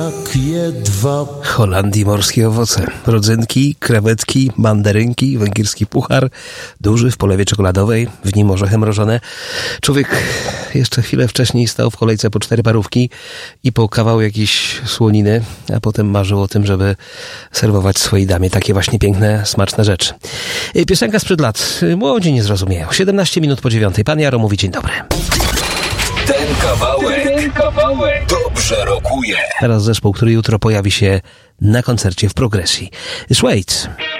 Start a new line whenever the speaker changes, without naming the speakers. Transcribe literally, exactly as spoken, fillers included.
Holandii morskie owoce, rodzynki, krewetki, mandarynki, węgierski puchar, duży w polewie czekoladowej, w nim orzechy mrożone. Człowiek jeszcze chwilę wcześniej stał w kolejce po cztery parówki i po kawał jakiejś słoniny, a potem marzył o tym, żeby serwować swojej damie takie właśnie piękne, smaczne rzeczy. Piosenka sprzed lat. Młodzi nie zrozumieją. siedemnaście minut po dziewiątej. Pan Jaro mówi dzień dobry.
Ten kawałek, ten kawałek dobrze rokuje.
Teraz zespół, który jutro pojawi się na koncercie w Progresji. Suede.